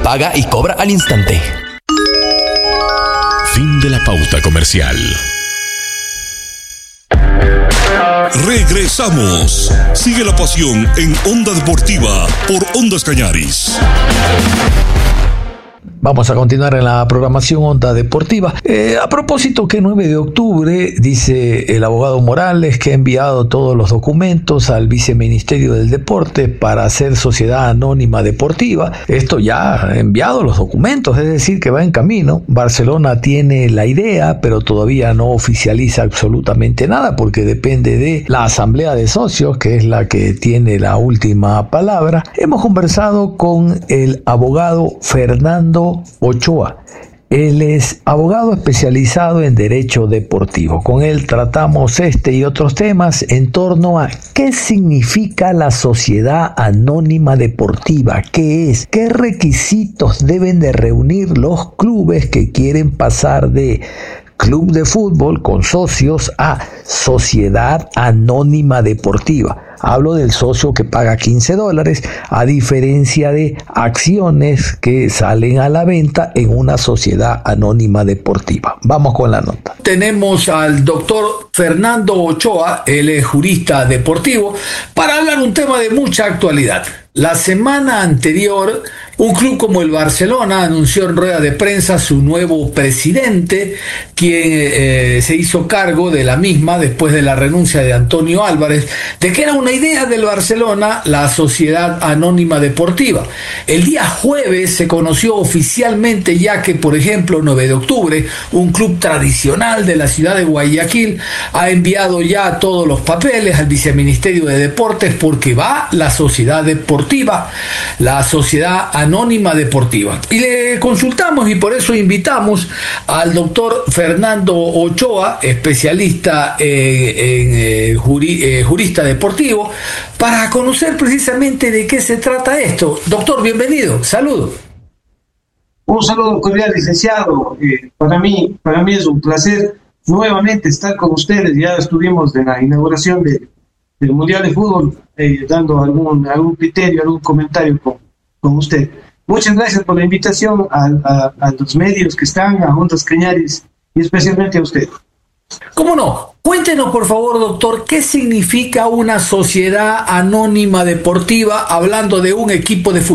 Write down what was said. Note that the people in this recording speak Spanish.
paga y cobra al instante. Fin de la pauta comercial. Regresamos. Sigue la pasión en Onda Deportiva por Ondas Cañaris. Vamos a continuar en la programación Onda Deportiva. A propósito que 9 de octubre, dice el abogado Morales, que ha enviado todos los documentos al Viceministerio del Deporte para hacer sociedad anónima deportiva. Esto ya ha enviado los documentos, es decir, que va en camino. Barcelona tiene la idea, pero todavía no oficializa absolutamente nada porque depende de la asamblea de socios, que es la que tiene la última palabra. Hemos conversado con el abogado Fernando Ochoa. Él es abogado especializado en derecho deportivo. Con él tratamos este y otros temas en torno a qué significa la sociedad anónima deportiva, qué es, qué requisitos deben de reunir los clubes que quieren pasar de club de fútbol con socios a sociedad anónima deportiva. Hablo del socio que paga $15, a diferencia de acciones que salen a la venta en una sociedad anónima deportiva. Vamos con la nota. Tenemos al doctor Fernando Ochoa, él es jurista deportivo, para hablar un tema de mucha actualidad. La semana anterior, un club como el Barcelona anunció en rueda de prensa su nuevo presidente, quien se hizo cargo de la misma después de la renuncia de Antonio Álvarez, de que era una idea del Barcelona la Sociedad Anónima Deportiva. El día jueves se conoció oficialmente ya que, por ejemplo, 9 de octubre, un club tradicional de la ciudad de Guayaquil ha enviado ya todos los papeles al Viceministerio de Deportes porque va la Sociedad Deportiva, la Sociedad Anónima Deportiva. Y le consultamos y por eso invitamos al doctor Fernando Ochoa, especialista en jurista deportivo, para conocer precisamente de qué se trata esto. Doctor, bienvenido. Saludos. Un saludo cordial, licenciado. Para mí es un placer nuevamente estar con ustedes. Ya estuvimos en la inauguración del Mundial de Fútbol, dando algún criterio, algún comentario con usted. Muchas gracias por la invitación a los medios que están, a Ondas Cañaris y especialmente a usted. ¿Cómo no? Cuéntenos, por favor, doctor, ¿qué significa una sociedad anónima deportiva hablando de un equipo de fútbol?